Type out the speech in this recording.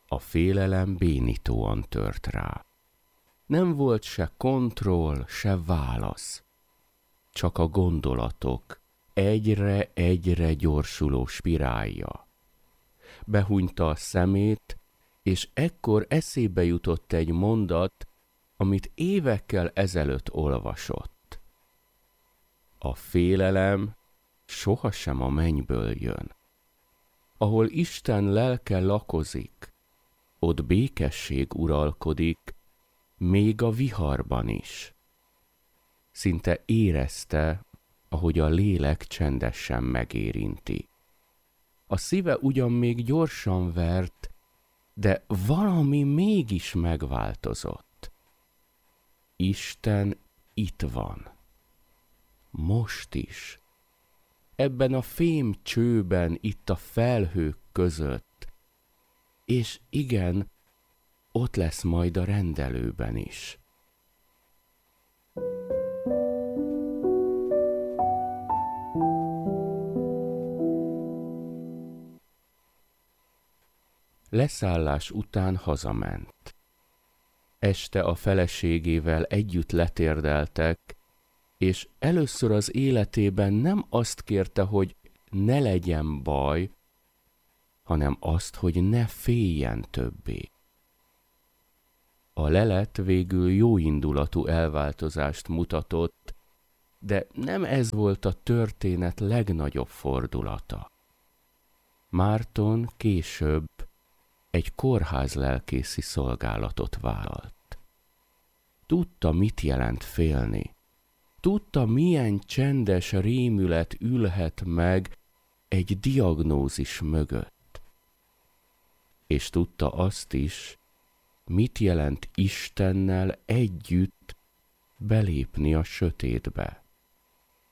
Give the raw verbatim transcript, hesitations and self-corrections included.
A félelem bénítóan tört rá. Nem volt se kontroll, se válasz. Csak a gondolatok egyre-egyre gyorsuló spirálja. Behunyta a szemét, és ekkor eszébe jutott egy mondat, amit évekkel ezelőtt olvasott. A félelem sohasem a mennyből jön. Ahol Isten lelke lakozik, ott békesség uralkodik, még a viharban is. Szinte érezte, ahogy a lélek csendesen megérinti. A szíve ugyan még gyorsan vert, de valami mégis megváltozott. Isten itt van. Most is. Ebben a fém csőben, itt a felhők között. És igen, ott lesz majd a rendelőben is. Leszállás után hazament. Este a feleségével együtt letérdeltek, és először az életében nem azt kérte, hogy ne legyen baj, hanem azt, hogy ne féljen többé. A lelet végül jóindulatú elváltozást mutatott, de nem ez volt a történet legnagyobb fordulata. Márton később egy kórházlelkészi szolgálatot vállalt. Tudta, mit jelent félni. Tudta, milyen csendes rémület ülhet meg egy diagnózis mögött. És tudta azt is, mit jelent Istennel együtt belépni a sötétbe.